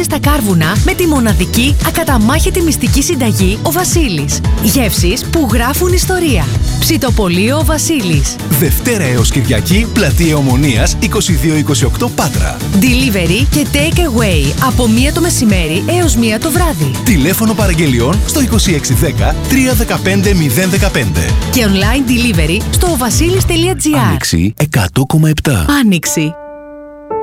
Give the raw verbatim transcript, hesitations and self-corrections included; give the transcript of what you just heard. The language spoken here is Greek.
στα κάρβουνα με τη μοναδική ακαταμάχητη μυστική συνταγή «Ο Βασίλης». Γεύσεις που γράφουν ιστορία. Ψητοπολείο «Ο Βασίλης». Δευτέρα έως Κυριακή, Πλατεία Ομονίας είκοσι δύο είκοσι οκτώ Πάτρα. Delivery και take away από μία το μεσημέρι έως μία το βράδυ. Τηλέφωνο παραγγελιών στο είκοσι έξι δέκα τριακόσια δεκαπέντε μηδέν δεκαπέντε. Και online delivery στο οβασίλης τελεία τζι άρ. Άνοιξη εκατό κόμμα επτά. Άνοιξη.